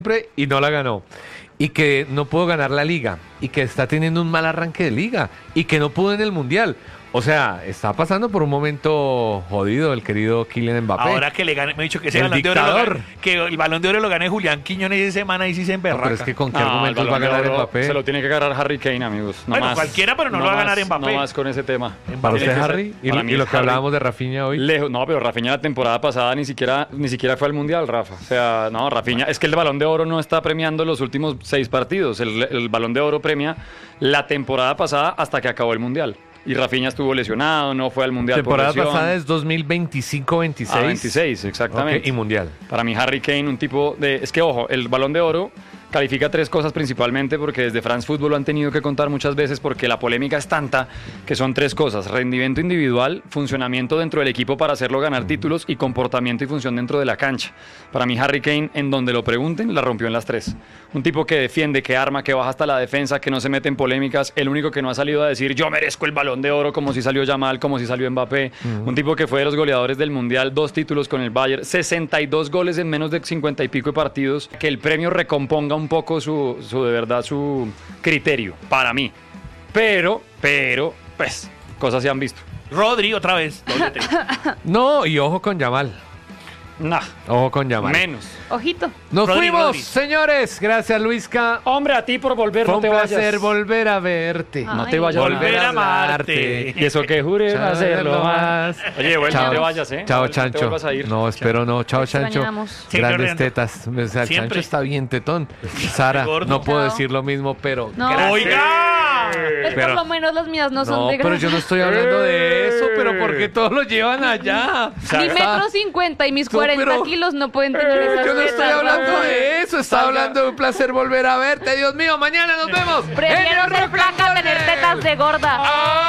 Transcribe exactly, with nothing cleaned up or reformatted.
y no la ganó. Y que no pudo ganar la liga. Y que está teniendo un mal arranque de liga. Y que no pudo en el mundial. O sea, está pasando por un momento jodido el querido Kylian Mbappé. Ahora que le gane, me he dicho que ese El balón de oro lo dictador. gane- que el balón de oro lo gane Julián Quiñones esa semana y sí se No, emberraca. pero es que con qué No, argumentos el va a Balón de ganar Oro Mbappé. Se lo tiene que ganar Harry Kane, amigos. No Bueno, más. cualquiera, pero no lo va a ganar más, Mbappé. No más con ese tema. Para Tiene usted, que ser- Harry, y, para mí y lo es que Harry. hablábamos de Rafinha hoy. Lejos, no, pero Rafinha la temporada pasada ni siquiera ni siquiera fue al Mundial, Rafa. O sea, no, Rafinha, es que el Balón de Oro no está premiando los últimos seis partidos. El, el Balón de Oro premia la temporada pasada hasta que acabó el Mundial. Y Rafinha estuvo lesionado, no fue al Mundial Temporada por lesión. pasada es dos mil veinticinco veintiséis. A veintiséis, exactamente. Ok, y mundial. Para mí Harry Kane, un tipo de... Es que, ojo, el Balón de Oro califica tres cosas principalmente porque desde France Football lo han tenido que contar muchas veces porque la polémica es tanta que son tres cosas: rendimiento individual, funcionamiento dentro del equipo para hacerlo ganar títulos y comportamiento y función dentro de la cancha. Para mí Harry Kane, en donde lo pregunten, la rompió en las tres. Un tipo que defiende, que arma, que baja hasta la defensa, que no se mete en polémicas, el único que no ha salido a decir yo merezco el Balón de Oro como si salió Yamal, como si salió Mbappé. Un tipo que fue de los goleadores del Mundial, dos títulos con el Bayern, sesenta y dos goles en menos de cincuenta y pico de partidos, que el premio recomponga un poco su, su de verdad, su criterio, para mí. Pero, pero, pues, cosas se han visto. Rodri, otra vez. doblete. No, y ojo con Yamal. Nah, Ojo con Yamal. menos. Ojito. Nos Rodri, fuimos, Rodri. señores. Gracias, Luisca. Hombre, a ti por volver, Fue no un te placer vayas. volver a verte. Ah. No te Ay, vayas. Volver a hablarte. amarte. Y eso que jure Chao, hacerlo más. más. Oye, bueno, Chao. no te vayas, ¿eh? Chao, No te Chancho. vuelvas a ir. No, espero no. Chao, Te Chancho. extrañamos. Siempre Grandes riendo. tetas. O sea, el Siempre. Chancho está bien tetón. Sara, Gordo. no puedo Chao. decir lo mismo, pero... No. gracias. ¡Oiga! Pues Pero- por lo menos las mías no son No, de pero grasa. yo no estoy hablando de eso, pero ¿por qué todos lo llevan allá? Mi metro cincuenta y mis Tú, cuarenta pero- kilos no pueden tener esas Yo no estoy tetas, hablando Rafa. de eso, estaba hablando de un placer volver a verte, Dios mío, mañana nos vemos. Prefiero en el ser Rock and flaca a tener Roll. tetas de gorda. ¡Ah!